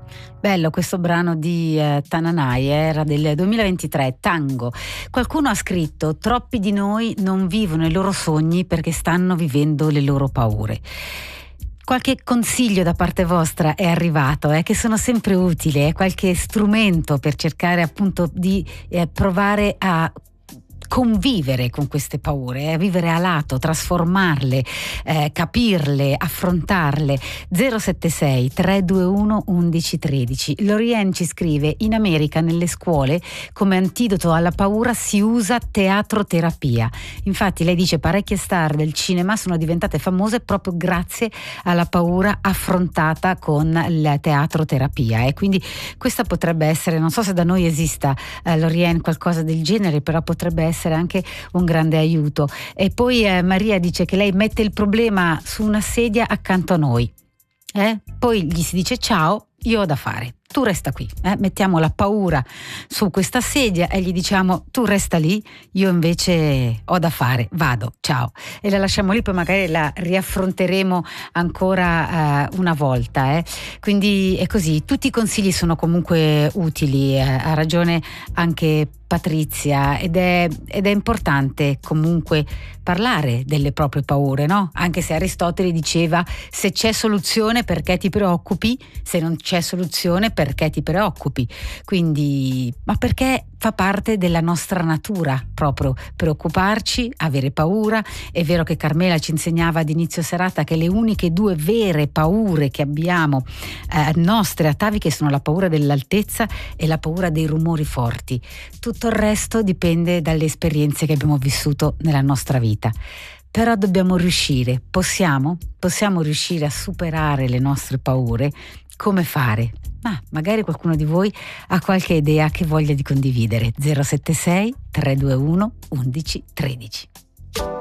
Bello questo brano di Tananai, era del 2023, Tango. Qualcuno ha scritto: troppi di noi non vivono i loro sogni perché stanno vivendo le loro paure. Qualche consiglio da parte vostra è arrivato, che sono sempre utili, qualche strumento per cercare appunto di provare a convivere con queste paure, a vivere a lato, trasformarle, capirle, affrontarle. 076 321 1113. Lorien ci scrive: in America nelle scuole come antidoto alla paura si usa teatroterapia. Infatti lei dice parecchie star del cinema sono diventate famose proprio grazie alla paura affrontata con la teatroterapia, e quindi questa potrebbe essere, non so se da noi esista Lorien qualcosa del genere, però potrebbe essere anche un grande aiuto. E poi Maria dice che lei mette il problema su una sedia accanto a noi, poi gli si dice: ciao, io ho da fare, tu resta qui, mettiamo la paura su questa sedia e gli diciamo: tu resta lì, io invece ho da fare, vado, ciao, e la lasciamo lì, poi magari la riaffronteremo ancora una volta, quindi è così. Tutti i consigli sono comunque utili, ha ragione anche Patrizia, ed è importante comunque parlare delle proprie paure, no? Anche se Aristotele diceva: se c'è soluzione perché ti preoccupi, se non c'è soluzione perché ti preoccupi. Quindi, ma perché fa parte della nostra natura proprio preoccuparci, avere paura. È vero che Carmela ci insegnava ad inizio serata che le uniche due vere paure che abbiamo nostre ataviche sono la paura dell'altezza e la paura dei rumori forti. Tutto il resto dipende dalle esperienze che abbiamo vissuto nella nostra vita. Però dobbiamo riuscire, possiamo riuscire a superare le nostre paure. Come fare? Magari qualcuno di voi ha qualche idea che voglia di condividere. 076 321 1113.